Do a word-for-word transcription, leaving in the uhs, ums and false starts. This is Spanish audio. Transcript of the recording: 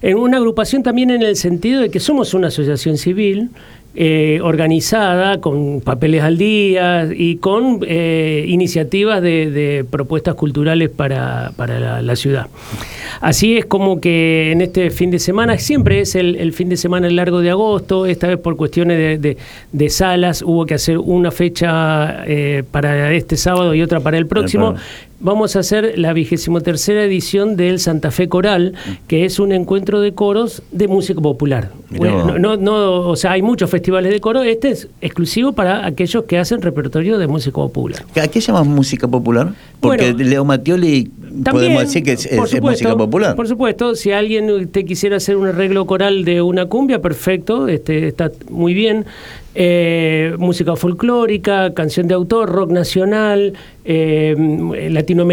En una agrupación también en el sentido de que somos una asociación civil eh, organizada, con papeles al día y con eh, iniciativas de, de propuestas culturales para, para la, la ciudad. Así es como que en este fin de semana, siempre es el, el fin de semana largo de agosto, esta vez por cuestiones de, de, de salas, hubo que hacer una fecha eh, para este sábado y otra para el próximo. Vamos a hacer la vigésimo tercera edición del Santa Fe Coral, que es un encuentro de coros de música popular. Bueno, no, no, o sea, hay muchos festivales de coro, este es exclusivo para aquellos que hacen repertorio de música popular. ¿A qué llamas música popular? Porque bueno, Leo Mattioli también, podemos decir que es, es, supuesto, es música popular. Por supuesto, si alguien te quisiera hacer un arreglo coral de una cumbia, perfecto, este, está muy bien. Eh, música folclórica, canción de autor, rock nacional, eh, latinoamericano.